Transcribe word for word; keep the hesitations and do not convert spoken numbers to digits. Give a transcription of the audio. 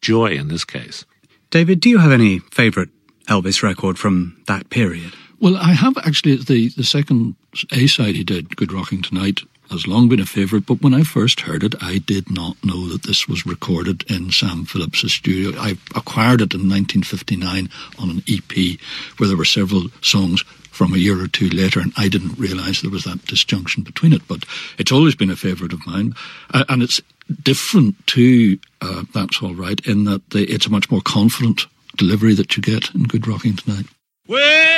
joy in this case. David, do you have any favourite Elvis record from that period? Well, I have actually. The, the second A-side he did, Good Rocking Tonight, has long been a favourite, but when I first heard it, I did not know that this was recorded in Sam Phillips' studio. I acquired it in nineteen fifty-nine on an E P where there were several songs from a year or two later, and I didn't realise there was that disjunction between it, but it's always been a favourite of mine. Uh, and it's different to uh, That's All Right in that the, it's a much more confident delivery that you get in Good Rocking Tonight. Well,